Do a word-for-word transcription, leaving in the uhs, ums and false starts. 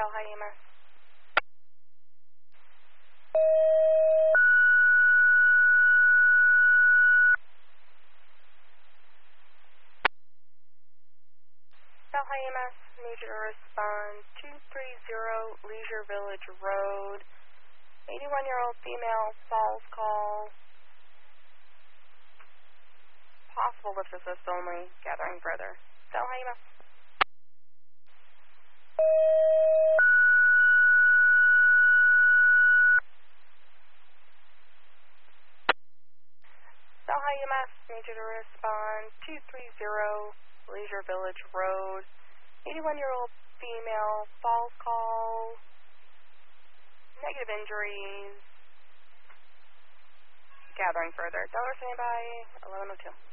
Delhi E M S. Delhi E M S, need you to respond two three zero Leisure Village Road. eighty-one-year-old female, falls call. Possible lift assist only, gathering further. Delhi E M S. Delhi E M S, need you to respond two three zero Leisure Village Road. eighty-one-year-old female, falls call. Negative injuries. Gathering further. Dollar standby, eleven oh two.